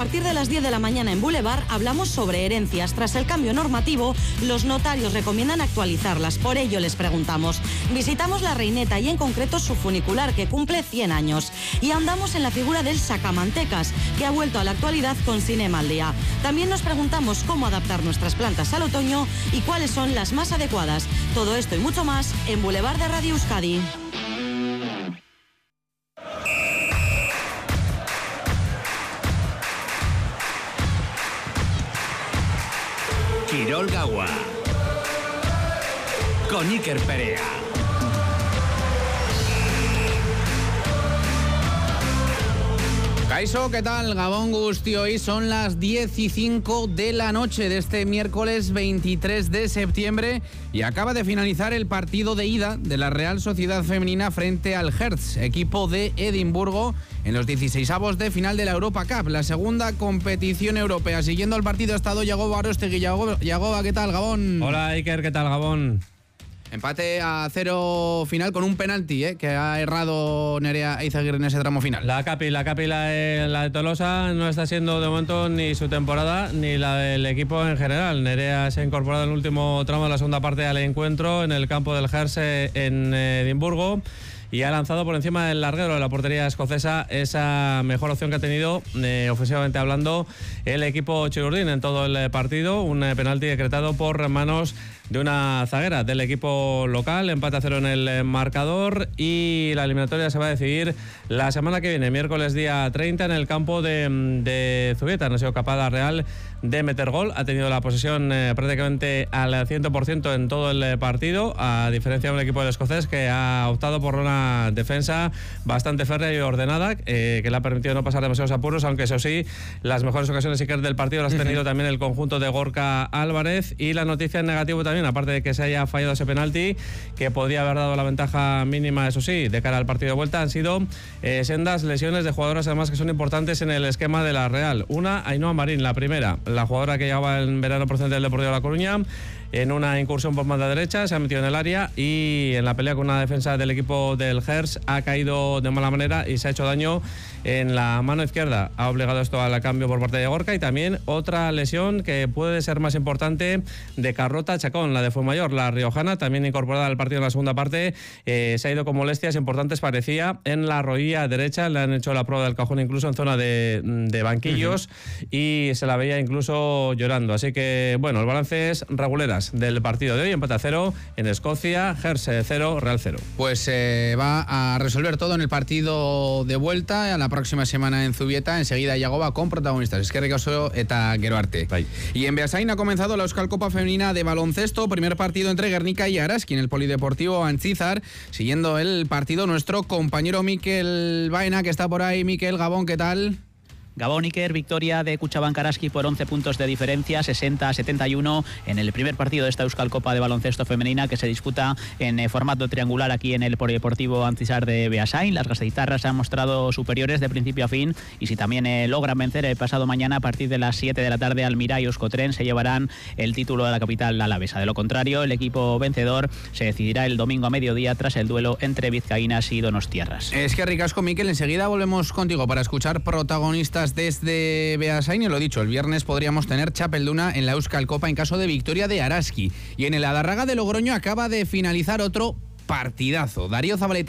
partir de las 10 de la mañana en Boulevard hablamos sobre herencias. Tras el cambio normativo, los notarios recomiendan actualizarlas. Por ello les preguntamos. Visitamos la Reineta y en concreto su funicular, que cumple 100 años. Y andamos en la figura del sacamantecas, que ha vuelto a la actualidad con Cinema al Día. También nos preguntamos cómo adaptar nuestras plantas al otoño y cuáles son las más adecuadas. Todo esto y mucho más en Boulevard de Radio Euskadi. Kirol Gaua con Iker Perea. Kaixo, ¿qué tal? Gabón Gusti, hoy son las 10:05 de la noche de este miércoles 23 de septiembre y acaba de finalizar el partido de ida de la Real Sociedad Femenina frente al Hertz, equipo de Edimburgo, en los 16avos de final de la Europa Cup, la segunda competición europea. Siguiendo el partido ha estado Yagoba Arostegui. Yagoba, ¿qué tal, Gabón? Hola, Iker, ¿qué tal, Gabón? Empate a 0 final con un penalti que ha errado Nerea Eizaguirre en ese tramo final. La Capi, la de Tolosa no está siendo de momento ni su temporada ni la del equipo en general. Nerea se ha incorporado en el último tramo de la segunda parte al encuentro en el campo del Hertz en Edimburgo y ha lanzado por encima del larguero de la portería escocesa esa mejor opción que ha tenido, ofensivamente hablando, el equipo chilurdín en todo el partido. Un penalti decretado por manos de una zaguera del equipo local. Empate a 0 en el marcador y la eliminatoria se va a decidir la semana que viene, miércoles día 30, en el campo de Zubieta. No ha sido capaz la Real de meter gol. Ha tenido la posesión prácticamente al 100% en todo el partido, a diferencia de un equipo del escocés que ha optado por una defensa bastante férrea y ordenada, que le ha permitido no pasar demasiados apuros, aunque eso sí, las mejores ocasiones del partido las ha tenido también el conjunto de Gorka Álvarez. Y la noticia en negativo también, aparte de que se haya fallado ese penalti, que podría haber dado la ventaja mínima, eso sí, de cara al partido de vuelta, han sido sendas lesiones de jugadoras además que son importantes en el esquema de la Real. Una, Ainhoa Marín, la primera, la jugadora que llegaba en verano procedente del Deportivo de La Coruña, en una incursión por banda derecha, se ha metido en el área y en la pelea con una defensa del equipo del Hertz ha caído de mala manera y se ha hecho daño en la mano izquierda. Ha obligado esto al cambio por parte de Gorka. Y también otra lesión que puede ser más importante de Carlota Chacón, la de Fuenmayor, la riojana, también incorporada al partido en la segunda parte. Se ha ido con molestias importantes, parecía, en la rodilla derecha. Le han hecho la prueba del cajón incluso en zona de banquillos y se la veía incluso llorando. Así que, bueno, el balance es reguleras del partido de hoy. Empate a 0 en Escocia, Hertz 0, Real 0. Pues va a resolver todo en el partido de vuelta a la próxima semana en Zubieta. Enseguida Yagoba con protagonistas Eskerrik asko eta gero arte. Bye. Y en Beasain ha comenzado la Euskal Copa Femenina de baloncesto, primer partido entre Guernica y Araski en el Polideportivo Antzizar. Siguiendo el partido nuestro compañero Mikel Baena, que está por ahí. Mikel, Gabón, ¿qué tal? Gabón, Iker, victoria de Kutxabank Araski por 11 puntos de diferencia, 60-71 en el primer partido de esta Euskal Copa de baloncesto femenina que se disputa en formato triangular aquí en el Polideportivo Antzizar de Beasain. Las gasteiztarras se han mostrado superiores de principio a fin y si también logran vencer el pasado mañana a partir de las 7 de la tarde al Mirai Euskotren, se llevarán el título de la capital alavesa. De lo contrario, el equipo vencedor se decidirá el domingo a mediodía tras el duelo entre vizcaínas y donostiarras. Eskerrik asko, Mikel. Enseguida volvemos contigo para escuchar protagonistas desde Beasain. Y lo dicho, el viernes podríamos tener Txapelduna en la Euskal Copa en caso de victoria de Araski. Y en el Adarraga de Logroño acaba de finalizar otro partidazo. Darío Zabaleta